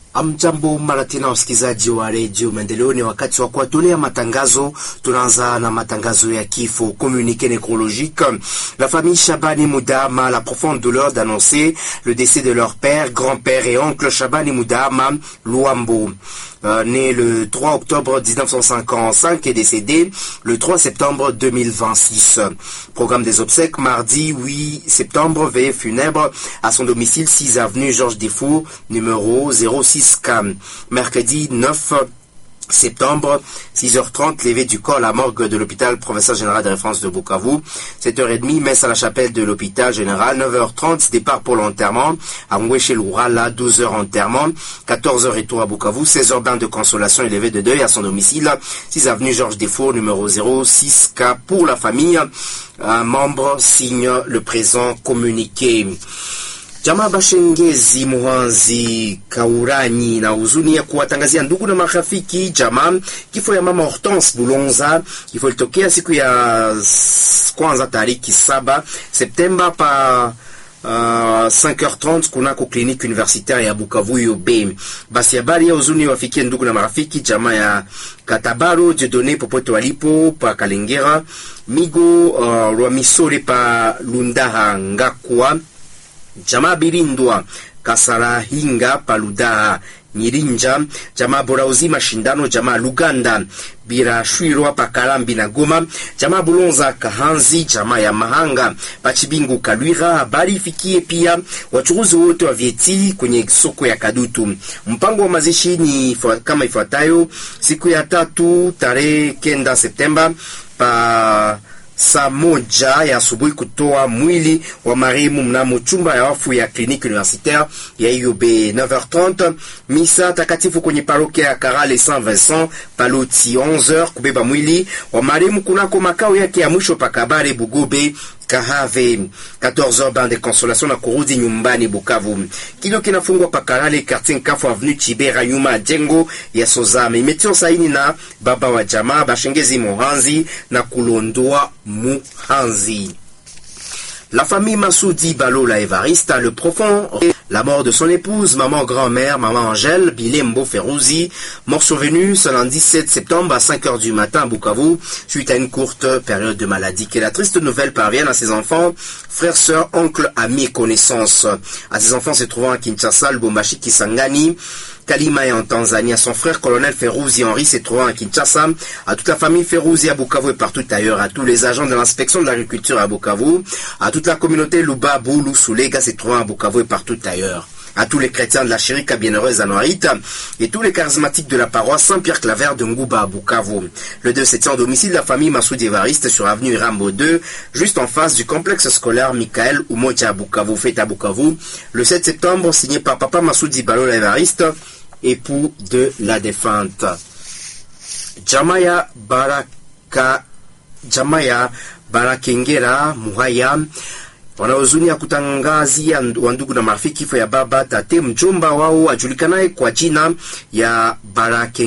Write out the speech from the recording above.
Amjambo mara tena wasikizaji wa Radio Maendeleo, ni wakati wa kuwatolea matangazo. Tunaanza na matangazo ya kifo. Communiqué nécrologique. La famille Chabani Moudama a la profonde douleur d'annoncer le décès de leur père, grand-père et oncle Chabani Moudama Luambo. Né le 3 octobre 1955 et décédé le 3 septembre 2026. Programme des obsèques mardi 8 septembre, veillée funèbre à son domicile 6 avenue Georges Defour, numéro 06K. Mercredi 9 septembre, 6h30, levée du corps à la morgue de l'hôpital Professeur Général de Référence de Bukavu. 7h30, messe à la chapelle de l'hôpital général. 9h30, départ pour l'enterrement à Mweshe-Lourala. 12h enterrement. 14h retour à Bukavu. 16h bain de consolation et levée de deuil à son domicile. 6 avenue Georges Defour, numéro 06K. Pour la famille, un membre signe le présent communiqué. Jamaa Bashengezi Muhanzi Kaurani na huzuni ya kuwatangazia ndugu na marafiki jamaa kifo ya mama Hortense Bulonza. Kifo ilitokea siku ya kwanza tariki 7 Septemba pa 5h30 kunako kliniki universitaire ya Bukavu Yobe. Basi habari ya huzuni wafikie ndugu na marafiki jamaa ya Katabaro Dieudonné popote walipo pa Kalengera, Migo Rwamisore pa Lundaha Ngakwa, jamaa Birindwa Kasarahinga Paludaha Nyirinja, jamaa Borauzi Mashindano, jamaa Luganda Birashwirwa Pakalambi na Goma, jamaa Bulonza Kahanzi, jamaa ya Mahanga Pachibingu Kalwira. Habari ifikie pia wachuruzi wote wa vieti kwenye soko ya Kadutu. Mpango wa mazishi ni kama ifuatayo: siku ya 3 tarehe 9 Septemba pa saa 1 ya asubuhi kutoa mwili wa marehemu mnamo chumba ya wafu ya kliniki universitaire ya IOB. 9h30 misa takatifu kwenye parokia ya Karale Saint Vincent Paloti. 11h kubeba mwili wa marehemu kunako makao yake ya mwisho pakabare Bugobe Kahave. 14h bain de consolation na kurudi nyumbani Bukavu. Kilio kinafungwa pakarale quartier Nkafu avenue Chibera nyuma jengo ya Sozame. Imetio saini na baba wa jamaa Bashengezi Muhanzi na Kulondoa Muhanzi. La famille Massoudi Balola Evariste a le profond la mort de son épouse, maman grand-mère, maman Angèle Bilembo Ferrouzi, mort survenue ce lundi 7 septembre à 5h du matin à Bukavu, suite à une courte période de maladie. Que la triste nouvelle parvienne à ses enfants, frères, sœurs, oncles, amis et connaissances. À ses enfants se trouvant à Kinshasa, Lubumbashi, Kisangani, Kalima et en Tanzanie, à son frère colonel Ferrouzi Henri se trouvant à Kinshasa, à toute la famille Ferrouzi à Bukavu et partout ailleurs, à tous les agents de l'inspection de l'agriculture à Bukavu, à toute la communauté Luba, Boulou, Soulega se trouvant à Bukavu et partout ailleurs, à tous les chrétiens de la Chérika Bienheureuse à Noirite et tous les charismatiques de la paroisse Saint-Pierre Claver de Ngouba à Bukavu. Le 2 septembre, domicile de la famille Massoudi Evariste sur avenue Rambo 2, juste en face du complexe scolaire Michael Umoja à Bukavu, fête à Bukavu. Le 7 septembre, signé par papa Massoudi Balola Evariste, époux de la défunte. Jamaya Barakengera Muhaya wana huzuni ya kutangazia wandugu na marafiki kifo ya baba tate mjomba wao ajulikanaye kwa jina ya Barakengera